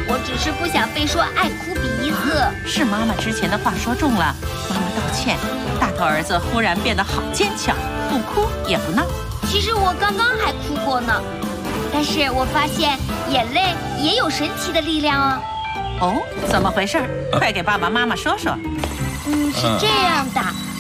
我只是不想被说爱哭鼻子。 是妈妈之前的话说重了，妈妈道歉。大头儿子忽然变得好坚强，不哭也不闹。 其实我刚刚还哭过呢，但是我发现眼泪也有神奇的力量哦。 哦，怎么回事？快给爸爸妈妈说说。 是这样的，